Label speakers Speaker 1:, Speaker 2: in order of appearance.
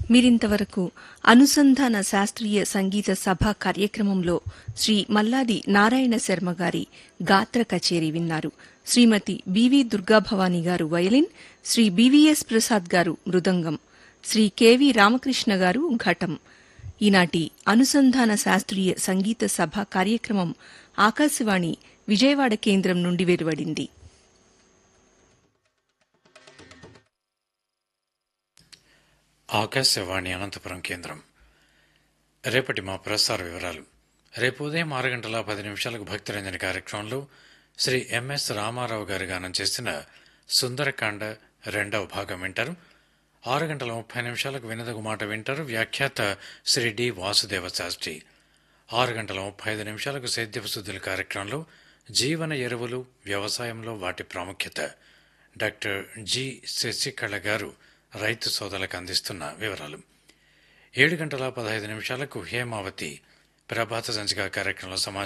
Speaker 1: మీరింతవరకు అనుసంధాన శాస్త్రీయ సంగీత సభ కార్యక్రమంలో శ్రీ మల్లాది నారాయణ శర్మ గారి గాత్ర కచేరీ విన్నారు. శ్రీమతి బివి దుర్గాభవాని గారు వయలిన్, శ్రీ బివిఎస్ ప్రసాద్ గారు మృదంగం, శ్రీ కెవి రామకృష్ణ గారు ఘటం. ఈనాటి అనుసంధాన శాస్త్రీయ సంగీత సభ కార్యక్రమం ఆకాశవాణి విజయవాడ కేంద్రం నుండి వెలువడింది.
Speaker 2: ఆకాశవాణి అనంతపురం కేంద్రం. రేపటి మా ప్రసార వివరాలు. రేపు ఉదయం 6:10 భక్తిరంజని కార్యక్రమంలో శ్రీ ఎంఎస్ రామారావు గారు గానం చేసిన సుందరకాండ 2వ భాగం వింటారు. 6:30 వినదగు మాట వింటారు. వ్యాఖ్యాత శ్రీ డి వాసుదేవ శాస్త్రి. 6:35 సేద్యపు శుద్ధుల కార్యక్రమంలో జీవన ఎరువులు, వ్యవసాయంలో వాటి ప్రాముఖ్యత, డాక్టర్ జి శశికళ గారు రైతు సోదరులకు అందిస్తున్న వివరాలు. 7:15 హేమావతి ప్రభాత సంచిక కార్యక్రమంలో సమాచారం